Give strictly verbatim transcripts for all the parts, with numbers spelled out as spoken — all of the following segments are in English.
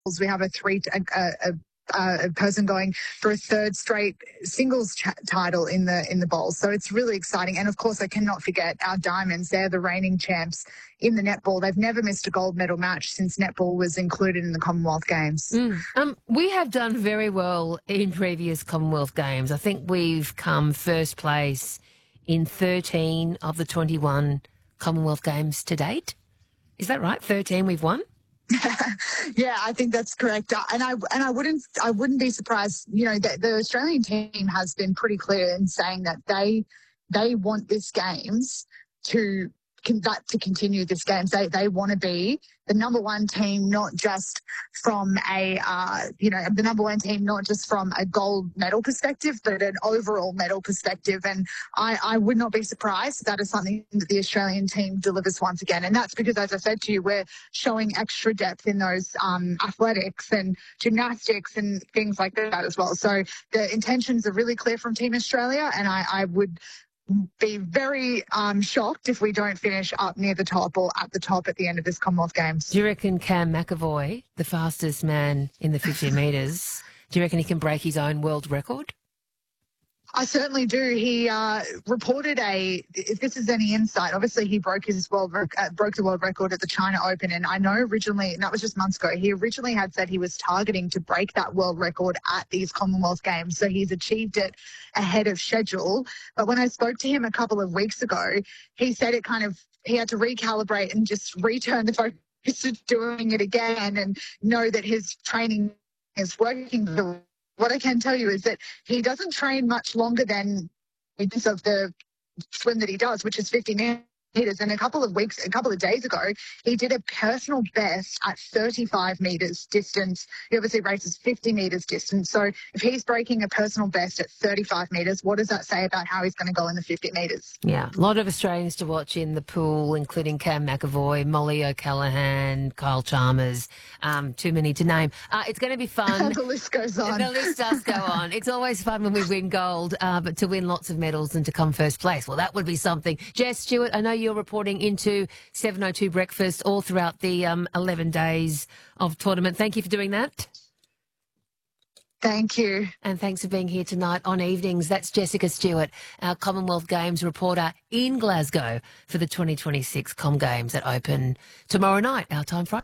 We have a three, a, a, a person going for a third straight singles ch- title in the in the bowls. So it's really exciting. And of course, I cannot forget our Diamonds. They're the reigning champs in the netball. They've never missed a gold medal match since netball was included in the Commonwealth Games. Mm. Um, we have done very well in previous Commonwealth Games. I think we've come first place in thirteen of the twenty-one Commonwealth Games to date. Is that right? thirteen we've won? Yeah, I think that's correct. And I and I wouldn't I wouldn't be surprised. You know, the, the Australian team has been pretty clear in saying that they they want this games to that to continue this games. They they want to be the number one team, not just from a uh, you know the number one team, not just from a gold medal perspective, but an overall medal perspective. And I, I would not be surprised if that is something that the Australian team delivers once again. And that's because, as I said to you, we're showing extra depth in those um, athletics and gymnastics and things like that as well. So the intentions are really clear from Team Australia, and I, I would be very um, shocked if we don't finish up near the top or at the top at the end of this Commonwealth Games. Do you reckon Cam McAvoy, the fastest man in the fifty metres, do you reckon he can break his own world record? I certainly do. He uh, reported a, if this is any insight, obviously he broke his world rec- uh, broke the world record at the China Open. And I know originally, and that was just months ago, he originally had said he was targeting to break that world record at these Commonwealth Games. So he's achieved it ahead of schedule. But when I spoke to him a couple of weeks ago, he said it kind of, he had to recalibrate and just return the focus to doing it again and know that his training is working. What I can tell you is that he doesn't train much longer than of the swim that he does, which is fifty meters. And a couple of weeks, a couple of days ago, he did a personal best at thirty-five meters distance. He obviously races fifty meters distance. So if he's breaking a personal best at thirty-five meters, what does that say about how he's going to go in the fifty meters? Yeah, a lot of Australians to watch in the pool, including Cam McAvoy, Molly O'Callaghan, Kyle Chalmers. Um, too many to name. Uh, it's going to be fun. The list goes on. The list does go on. It's always fun when we win gold, uh, but to win lots of medals and to come first place, well, that would be something. Jess Stewart, I know you're reporting into seven oh two Breakfast all throughout the um, eleven days of tournament. Thank you for doing that. Thank you. And thanks for being here tonight on Evenings. That's Jessica Stewart, our Commonwealth Games reporter in Glasgow for the twenty twenty-six Com Games that open tomorrow night, our time Friday.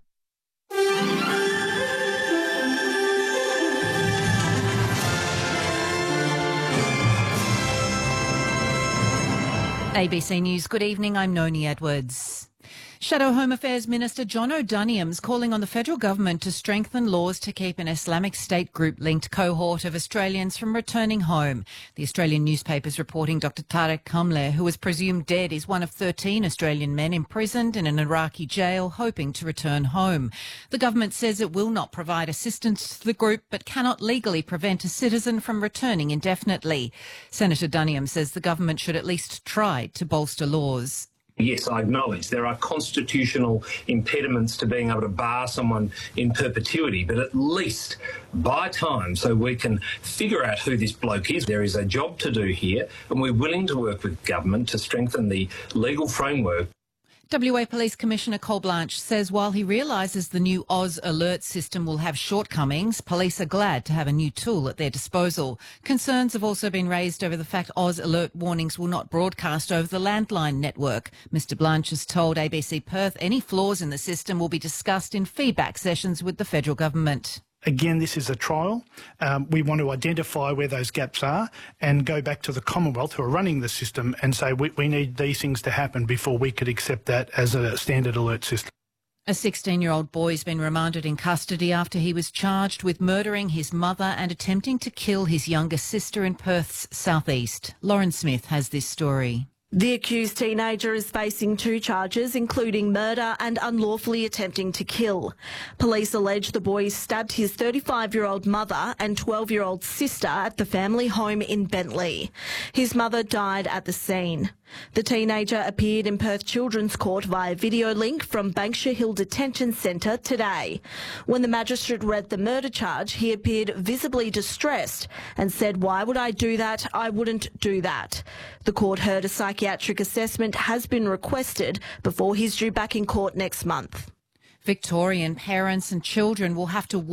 A B C News, good evening, I'm Noni Edwards. Shadow Home Affairs Minister John O'Doniam's calling on the federal government to strengthen laws to keep an Islamic State group-linked cohort of Australians from returning home. The Australian newspaper's reporting Doctor Tarek Kamler, who was presumed dead, is one of thirteen Australian men imprisoned in an Iraqi jail hoping to return home. The government says it will not provide assistance to the group but cannot legally prevent a citizen from returning indefinitely. Senator Duniam says the government should at least try to bolster laws. Yes, I acknowledge there are constitutional impediments to being able to bar someone in perpetuity, but at least buy time so we can figure out who this bloke is. There is a job to do here, and we're willing to work with government to strengthen the legal framework. W A Police Commissioner Col Blanche says while he realises the new Oz Alert system will have shortcomings, police are glad to have a new tool at their disposal. Concerns have also been raised over the fact Oz Alert warnings will not broadcast over the landline network. Mister Blanche has told A B C Perth any flaws in the system will be discussed in feedback sessions with the federal government. Again, this is a trial. Um, we want to identify where those gaps are and go back to the Commonwealth who are running the system and say we, we need these things to happen before we could accept that as a standard alert system. A sixteen-year-old boy has been remanded in custody after he was charged with murdering his mother and attempting to kill his younger sister in Perth's southeast. Lauren Smith has this story. The accused teenager is facing two charges, including murder and unlawfully attempting to kill. Police allege the boy stabbed his thirty-five-year-old mother and twelve-year-old sister at the family home in Bentley. His mother died at the scene. The teenager appeared in Perth Children's Court via video link from Banksia Hill Detention Centre today. When the magistrate read the murder charge, he appeared visibly distressed and said, "Why would I do that? I wouldn't do that." The court heard a psychiatric assessment has been requested before he's due back in court next month. Victorian parents and children will have to